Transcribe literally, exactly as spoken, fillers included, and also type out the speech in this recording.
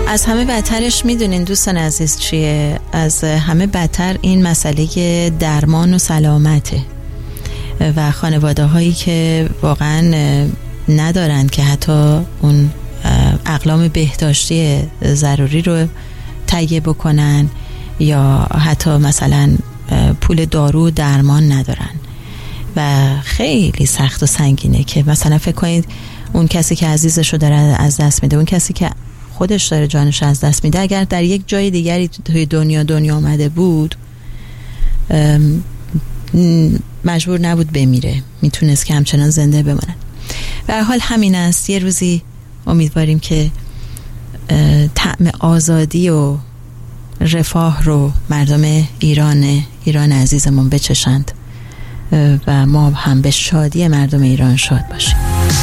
از همه بدترش میدونین دوستان عزیز چیه؟ از همه بدتر این مسئله درمان و سلامته و خانواده هایی که واقعا ندارن که حتی اون اقلام بهداشتی ضروری رو تهیه بکنن یا حتی مثلا پول دارو و درمان ندارن و خیلی سخت و سنگینه که مثلا فکر کنید اون کسی که عزیزشو داره از دست میده، اون کسی که خودش داره جانش از دست میده، اگر در یک جای دیگری توی دنیا دنیا آمده بود مجبور نبود بمیره، میتونست که همچنان زنده بمونه. به هر حال همین است. یه روزی امیدواریم که طعم آزادی و رفاه رو مردم ایران ایران عزیزمون بچشند و ما هم به شادی مردم ایران شاد باشیم.